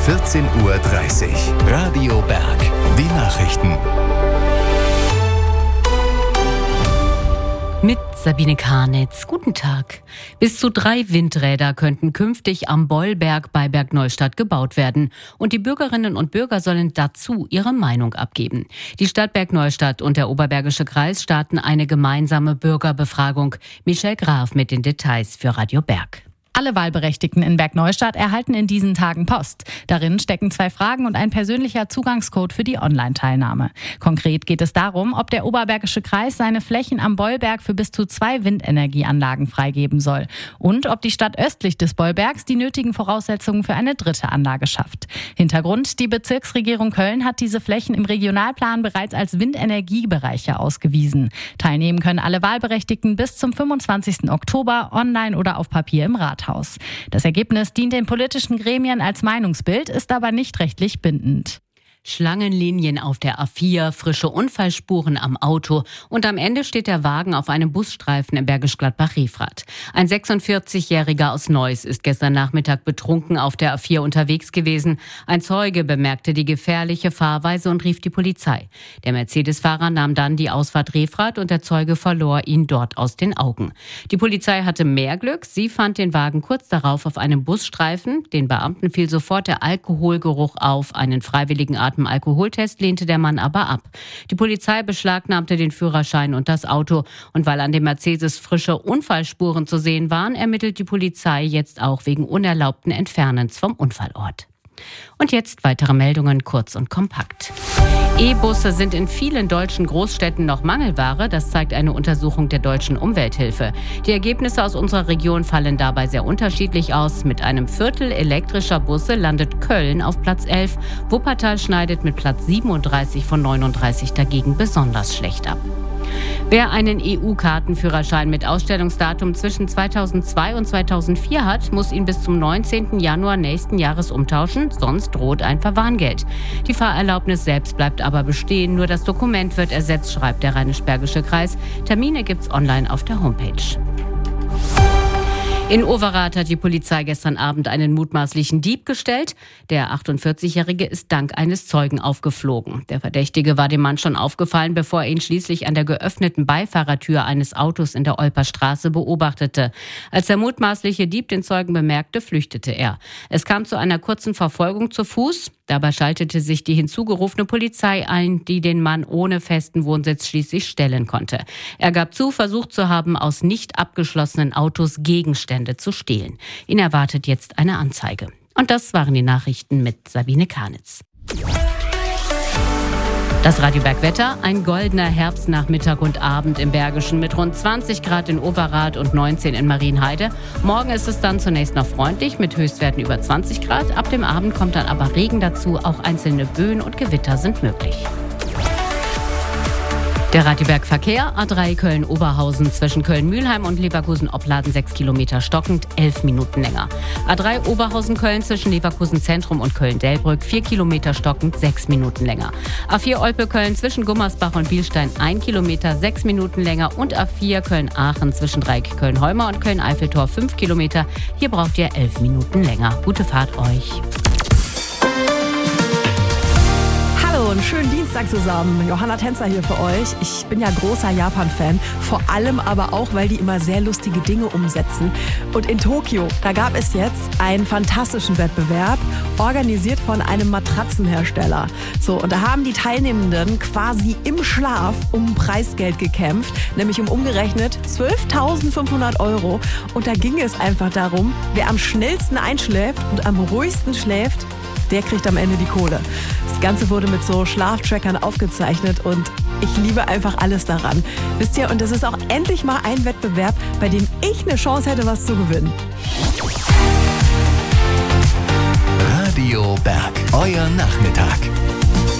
14:30 Uhr. Radio Berg. Die Nachrichten. Mit Sabine Karnitz. Guten Tag. Bis zu 3 Windräder könnten künftig am Bollberg bei Bergneustadt gebaut werden. Und die Bürgerinnen und Bürger sollen dazu ihre Meinung abgeben. Die Stadt Bergneustadt und der Oberbergische Kreis starten eine gemeinsame Bürgerbefragung. Michelle Graf mit den Details für Radio Berg. Alle Wahlberechtigten in Bergneustadt erhalten in diesen Tagen Post. Darin stecken 2 Fragen und ein persönlicher Zugangscode für die Online-Teilnahme. Konkret geht es darum, ob der Oberbergische Kreis seine Flächen am Bollberg für bis zu 2 Windenergieanlagen freigeben soll. Und ob die Stadt östlich des Bollbergs die nötigen Voraussetzungen für eine 3. Anlage schafft. Hintergrund: Die Bezirksregierung Köln hat diese Flächen im Regionalplan bereits als Windenergiebereiche ausgewiesen. Teilnehmen können alle Wahlberechtigten bis zum 25. Oktober online oder auf Papier im Rathaus. Das Ergebnis dient den politischen Gremien als Meinungsbild, ist aber nicht rechtlich bindend. Schlangenlinien auf der A4, frische Unfallspuren am Auto und am Ende steht der Wagen auf einem Busstreifen im Bergisch Gladbach-Riefrath. Ein 46-Jähriger aus Neuss ist gestern Nachmittag betrunken auf der A4 unterwegs gewesen. Ein Zeuge bemerkte die gefährliche Fahrweise und rief die Polizei. Der Mercedes-Fahrer nahm dann die Ausfahrt Riefrath und der Zeuge verlor ihn dort aus den Augen. Die Polizei hatte mehr Glück. Sie fand den Wagen kurz darauf auf einem Busstreifen. Den Beamten fiel sofort der Alkoholgeruch auf. Einen freiwilligen Alkoholtest lehnte der Mann aber ab. Die Polizei beschlagnahmte den Führerschein und das Auto. Und weil an dem Mercedes frische Unfallspuren zu sehen waren, ermittelt die Polizei jetzt auch wegen unerlaubten Entfernens vom Unfallort. Und jetzt weitere Meldungen kurz und kompakt. E-Busse sind in vielen deutschen Großstädten noch Mangelware. Das zeigt eine Untersuchung der Deutschen Umwelthilfe. Die Ergebnisse aus unserer Region fallen dabei sehr unterschiedlich aus. Mit einem Viertel elektrischer Busse landet Köln auf Platz 11. Wuppertal schneidet mit Platz 37 von 39 dagegen besonders schlecht ab. Wer einen EU-Kartenführerschein mit Ausstellungsdatum zwischen 2002 und 2004 hat, muss ihn bis zum 19. Januar nächsten Jahres umtauschen, sonst droht ein Verwarngeld. Die Fahrerlaubnis selbst bleibt aber bestehen, nur das Dokument wird ersetzt, schreibt der Rheinisch-Bergische Kreis. Termine gibt's online auf der Homepage. In Overath hat die Polizei gestern Abend einen mutmaßlichen Dieb gestellt. Der 48-Jährige ist dank eines Zeugen aufgeflogen. Der Verdächtige war dem Mann schon aufgefallen, bevor er ihn schließlich an der geöffneten Beifahrertür eines Autos in der Olper Straße beobachtete. Als der mutmaßliche Dieb den Zeugen bemerkte, flüchtete er. Es kam zu einer kurzen Verfolgung zu Fuß. Dabei schaltete sich die hinzugerufene Polizei ein, die den Mann ohne festen Wohnsitz schließlich stellen konnte. Er gab zu, versucht zu haben, aus nicht abgeschlossenen Autos Gegenstände zu stehlen. Ihn erwartet jetzt eine Anzeige. Und das waren die Nachrichten mit Sabine Karnitz. Das Radio Berg Wetter: Ein goldener Herbstnachmittag und Abend im Bergischen mit rund 20 Grad in Overath und 19 in Marienheide. Morgen ist es dann zunächst noch freundlich mit Höchstwerten über 20 Grad. Ab dem Abend kommt dann aber Regen dazu. Auch einzelne Böen und Gewitter sind möglich. Der Radio Berg Verkehr: A3 Köln-Oberhausen zwischen Köln-Mühlheim und Leverkusen-Opladen 6 Kilometer stockend, 11 Minuten länger. A3 Oberhausen-Köln zwischen Leverkusen Zentrum und Köln-Delbrück 4 Kilometer stockend, 6 Minuten länger. A4 Olpe-Köln zwischen Gummersbach und Bielstein 1 Kilometer, 6 Minuten länger. Und A4 Köln-Aachen zwischen Dreieck Köln-Heumer und Köln-Eiffeltor 5 Kilometer. Hier braucht ihr 11 Minuten länger. Gute Fahrt euch. Hallo und schönen Dienstag zusammen. Johanna Tänzer hier für euch. Ich bin ja großer Japan-Fan, vor allem aber auch, weil die immer sehr lustige Dinge umsetzen. Und in Tokio, da gab es jetzt einen fantastischen Wettbewerb, organisiert von einem Matratzenhersteller. So, und da haben die Teilnehmenden quasi im Schlaf um Preisgeld gekämpft, nämlich um umgerechnet 12.500 €. Und da ging es einfach darum, wer am schnellsten einschläft und am ruhigsten schläft, der kriegt am Ende die Kohle. Das Ganze wurde mit so Schlaftrackern aufgezeichnet und ich liebe einfach alles daran. Wisst ihr, und das ist auch endlich mal ein Wettbewerb, bei dem ich eine Chance hätte, was zu gewinnen. Radio Berg, euer Nachmittag.